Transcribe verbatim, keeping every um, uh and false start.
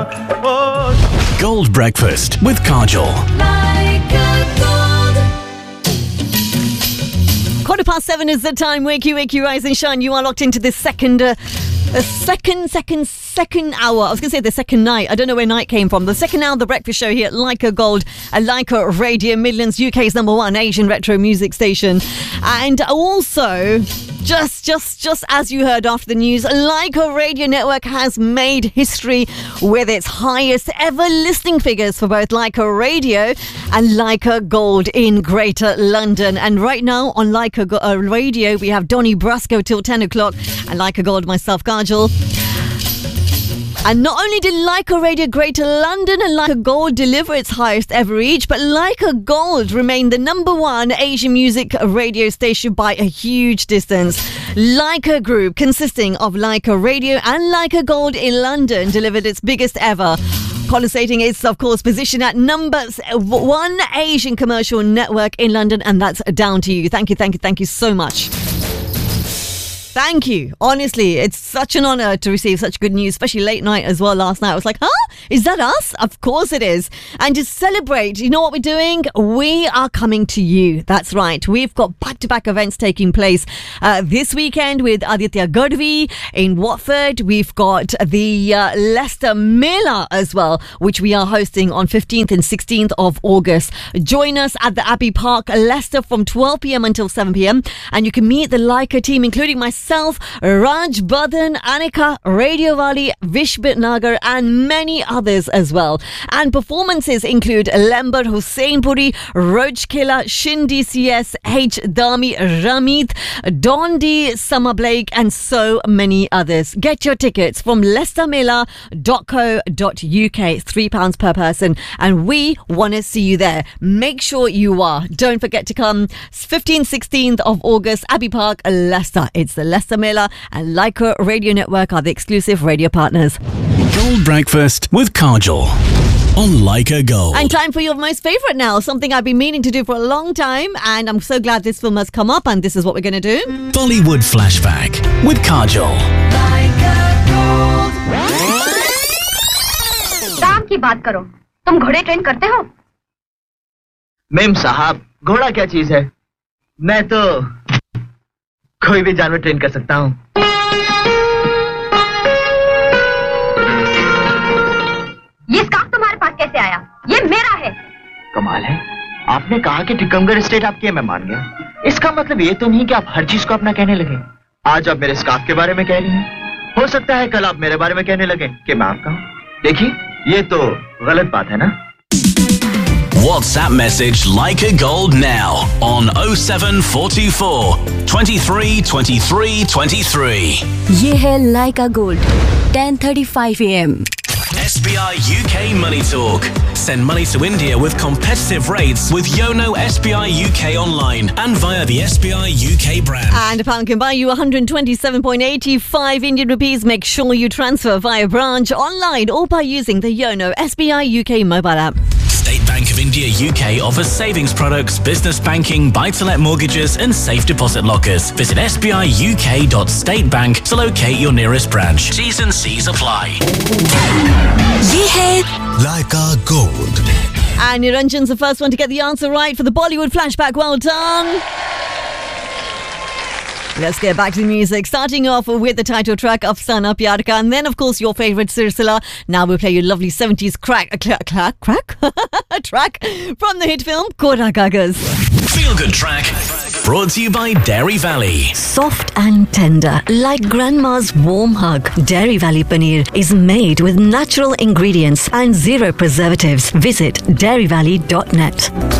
Oh. Gold Breakfast with Kajol. Like a gold. Quarter past seven is the time. Wake you, wake you, rise and shine. You are locked into the second, uh, the second, second, second hour. I was going to say the second night. I don't know where night came from. The second hour of the breakfast show here at Leica Gold, at Leica Radio Midlands, U K's number one Asian retro music station. And also, just, just, just as you heard after the news, Leica Radio Network has made history with its highest ever listening figures for both Leica Radio and Leica Gold in Greater London. And right now on Leica Go- uh, Radio, we have Donny Brasco till ten o'clock, and Leica Gold, myself, Kajol. And not only did Leica Radio Greater London and Leica Gold deliver its highest ever reach, but Leica Gold remained the number one Asian music radio station by a huge distance. Leica Group, consisting of Leica Radio and Leica Gold in London, delivered its biggest ever, consolidating its, of course, position at number one Asian commercial network in London, and that's down to you. Thank you, thank you, thank you so much. Thank you. Honestly, it's such an honour to receive such good news, especially late night as well last night. I was like, huh? Is that us? Of course it is. And to celebrate, you know what we're doing? We are coming to you. That's right. We've got back-to-back events taking place uh, this weekend with Aditya Gadvi in Watford. We've got the uh, Leicester Mela as well, which we are hosting on fifteenth and sixteenth of August. Join us at the Abbey Park, Leicester, from twelve p.m. until seven p.m. And you can meet the Leica team, including myself, Myself, Raj Badhan, Anika, Radio Valley, Vishbit Nagar, and many others as well. And performances include Lembar Husseinpuri, Roj Killa, Shin D C S, H Dami, Ramit, Dondi, Summer Blake, and so many others. Get your tickets from leicester mela dot co dot uk. It's three pounds per person, and we want to see you there. Make sure you are. Don't forget to come. fifteenth, sixteenth of August, Abbey Park, Leicester. It's the Leicester Mela and Leica Radio Network are the exclusive radio partners. Gold Breakfast with Kajol on Leica Gold. And time for your most favourite now, something I've been meaning to do for a long time, and I'm so glad this film has come up, and this is what we're going to do. Bollywood Flashback with Kajol. Leica Gold. काम की बात करो, तुम घोड़े train करते हो? Ma'am साहब, घोड़ा क्या चीज है? मैं तो कोई भी जानवर ट्रेन कर सकता हूँ। ये स्कार्फ तुम्हारे पास कैसे आया? ये मेरा है। कमाल है। आपने कहा कि टिकमगढ़ स्टेट आपकी है, मैं मान गया। इसका मतलब ये तो नहीं कि आप हर चीज को अपना कहने लगे। आज आप मेरे स्कार्फ के बारे में कह रही हैं। हो सकता है कल आप मेरे बारे में कहने लगे कि मैं आपका हूँ। देखिए, ये तो गलत बात है ना? WhatsApp message Leica Gold now on oh seven four two four, twenty-three, twenty-three, twenty-three. ये है Leica Gold, ten thirty-five a.m. S B I U K Money Talk. Send money to India with competitive rates with Yono S B I U K online and via the S B I U K brand. And a pound can buy you one hundred twenty-seven point eight five Indian rupees. Make sure you transfer via branch, online or by using the Yono S B I U K mobile app. State Bank of India U K offers savings products, business banking, buy-to-let mortgages and safe deposit lockers. Visit s b i u k dot state bank to locate your nearest branch. T's and C's apply. ये है Leica Gold. And Niranjan's the first one to get the answer right for the Bollywood flashback. Well done. Let's get back to the music. Starting off with the title track of Afsana Pyar Ka, and then of course your favourite Sirsila. Now we'll play you lovely seventies crack, crack, crack, crack track from the hit film Kora Kaagaz. Feel Good Track brought to you by Dairy Valley. Soft and tender, like grandma's warm hug. Dairy Valley Paneer is made with natural ingredients and zero preservatives. Visit dairy valley dot net.